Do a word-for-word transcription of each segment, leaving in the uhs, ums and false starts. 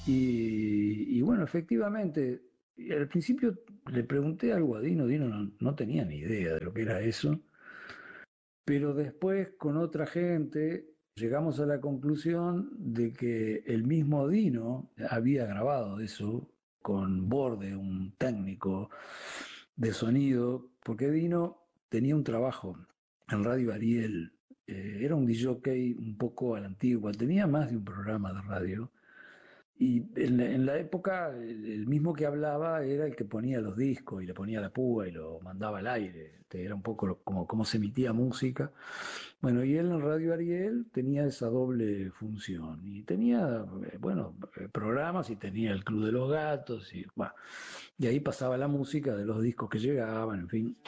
Y, y bueno, efectivamente, y al principio le pregunté algo a Dino, Dino no, no tenía ni idea de lo que era eso, pero después con otra gente llegamos a la conclusión de que el mismo Dino había grabado eso con Borde, un técnico de sonido, porque Dino tenía un trabajo en Radio Ariel, eh, era un D J un poco a la antigua, tenía más de un programa de radio y en la, en la época, el, el mismo que hablaba era el que ponía los discos y le ponía la púa y lo mandaba al aire. Este, Era un poco lo- como cómo se emitía música. Bueno, y él en Radio Ariel tenía esa doble función. Y tenía, eh, bueno, eh, programas y tenía el Club de los Gatos. Y, bueno, y ahí pasaba la música de los discos que llegaban, en fin.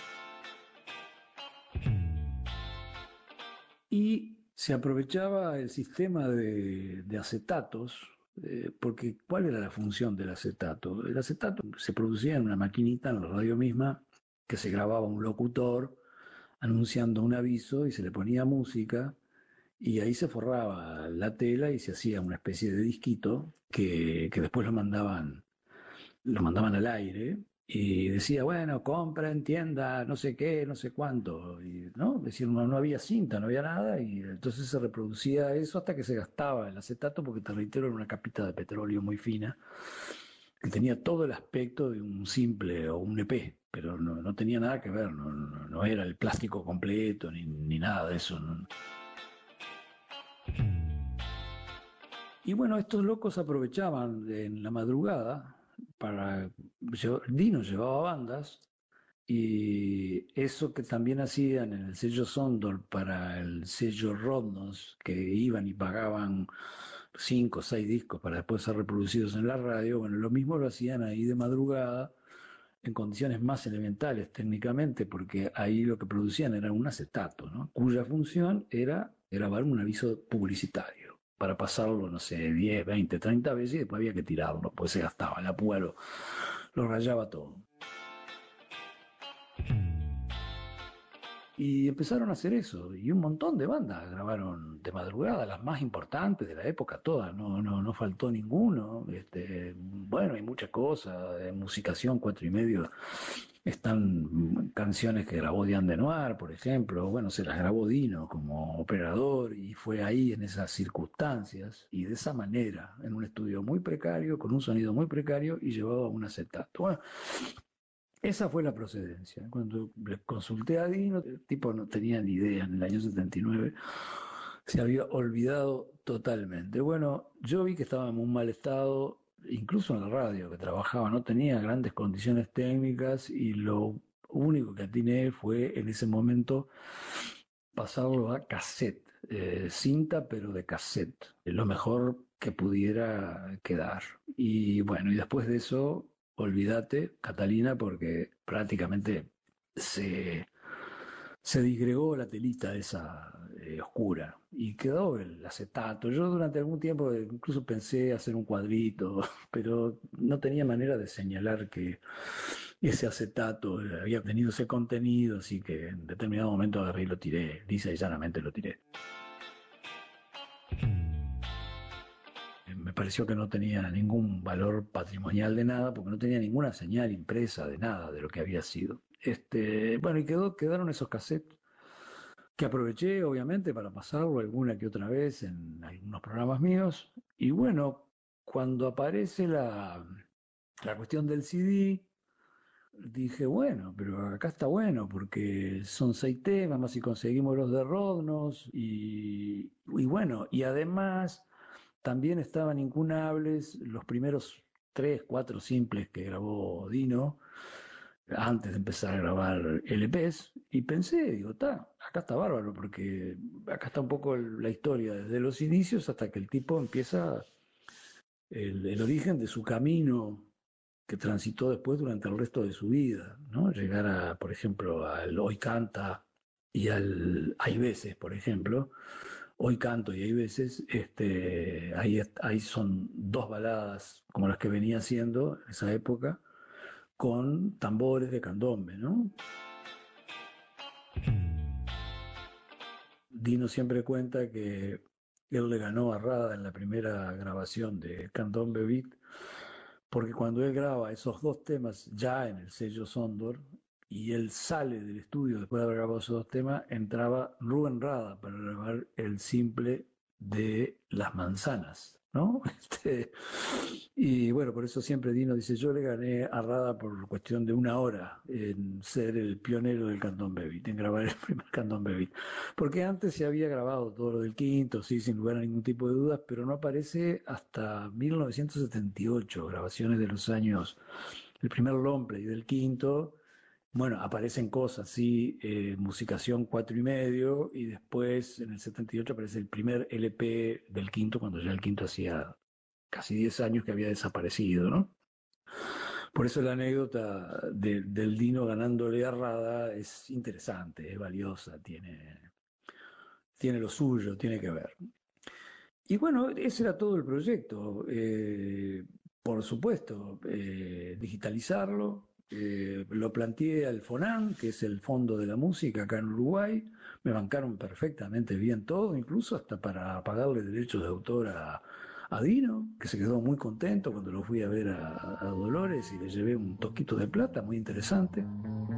Y se aprovechaba el sistema de, de acetatos, eh, porque ¿cuál era la función del acetato? El acetato se producía en una maquinita en la radio misma, que se grababa un locutor anunciando un aviso y se le ponía música, y ahí se forraba la tela y se hacía una especie de disquito que, que después lo mandaban lo mandaban al aire y decía, bueno, compra en tienda, no sé qué, no sé cuánto, y, ¿no? Es decir, no, no había cinta, no había nada, y entonces se reproducía eso hasta que se gastaba el acetato, porque te reitero, era una capita de petróleo muy fina, que tenía todo el aspecto de un simple o un E P, pero no, no tenía nada que ver, no, no, no era el plástico completo, ni, ni nada de eso. ¿No? Y bueno, estos locos aprovechaban en la madrugada para... Dino llevaba bandas. Y eso que también hacían en el sello Sondor para el sello Rodnos, que iban y pagaban cinco o seis discos para después ser reproducidos en la radio, bueno, lo mismo lo hacían ahí de madrugada, en condiciones más elementales técnicamente, porque ahí lo que producían era un acetato, ¿no? Cuya función era grabar un aviso publicitario para pasarlo, no sé, diez, veinte, treinta veces y después había que tirarlo, pues se gastaba, la púa lo, lo rayaba todo. Y empezaron a hacer eso, y un montón de bandas grabaron de madrugada, las más importantes de la época, todas, no, no, no faltó ninguno. Este, bueno, hay muchas cosas, de musicación cuatro y medio, están canciones que grabó Diane de Noir, por ejemplo, bueno, se las grabó Dino como operador, y fue ahí en esas circunstancias, y de esa manera, en un estudio muy precario, con un sonido muy precario, y llevaba un acetato. Bueno, esa fue la procedencia. Cuando le consulté a Dino, el tipo no tenía ni idea en el año setenta y nueve, se había olvidado totalmente. Bueno, yo vi que estaba en un mal estado, incluso en la radio que trabajaba, no tenía grandes condiciones técnicas y lo único que atiné fue en ese momento pasarlo a cassette, eh, cinta pero de cassette, lo mejor que pudiera quedar. Y bueno, y después de eso, olvídate, Catalina, porque prácticamente se, se disgregó la telita esa eh, oscura y quedó el acetato. Yo durante algún tiempo incluso pensé hacer un cuadrito, pero no tenía manera de señalar que ese acetato eh, había tenido ese contenido, así que en determinado momento agarré y lo tiré, lisa y llanamente lo tiré. Eh, Me pareció que no tenía ningún valor patrimonial de nada, porque no tenía ninguna señal impresa de nada de lo que había sido. Este, bueno, y quedó, quedaron esos cassettes que aproveché, obviamente, para pasarlo alguna que otra vez en algunos programas míos. Y bueno, cuando aparece la, la cuestión del C D, dije, bueno, pero acá está bueno, porque son seis temas, más si conseguimos los de Rodnos, y, y bueno, y además también estaban incunables los primeros tres, cuatro simples que grabó Dino antes de empezar a grabar L Ps, y pensé, digo, está, acá está bárbaro, porque acá está un poco el- la historia desde los inicios hasta que el tipo empieza el, el origen de su camino que transitó después durante el resto de su vida, ¿no? Llegar a, por ejemplo, al Hoy Canta y al Hay veces, por ejemplo. Hoy canto y hay veces, este, ahí, ahí son dos baladas como las que venía haciendo en esa época, con tambores de candombe, ¿no? Dino siempre cuenta que él le ganó a Rada en la primera grabación de Candombe Beat, porque cuando él graba esos dos temas ya en el sello Sondor, y él sale del estudio después de haber grabado esos dos temas, entraba Rubén Rada para grabar el simple de Las Manzanas, ¿no? Este, y bueno, por eso siempre Dino dice, yo le gané a Rada por cuestión de una hora en ser el pionero del Candombe Beat, en grabar el primer Candombe Beat. Porque antes se había grabado todo lo del quinto, sí, sin lugar a ningún tipo de dudas, pero no aparece hasta mil novecientos setenta y ocho, grabaciones de los años, el primer long play del quinto. Bueno, aparecen cosas, sí, eh, musicación cuatro y medio, y después en el setenta y ocho aparece el primer L P del quinto, cuando ya el quinto hacía casi diez años que había desaparecido, ¿no? Por eso la anécdota de- del Dino ganándole a Rada es interesante, es valiosa, tiene, tiene lo suyo, tiene que ver. Y bueno, ese era todo el proyecto. Eh, por supuesto, eh, digitalizarlo. Eh, lo planteé al FONAN, que es el Fondo de la Música acá en Uruguay. Me bancaron perfectamente bien todo, incluso hasta para pagarle derechos de autor a, a Dino, que se quedó muy contento cuando lo fui a ver a, a Dolores y le llevé un toquito de plata, muy interesante.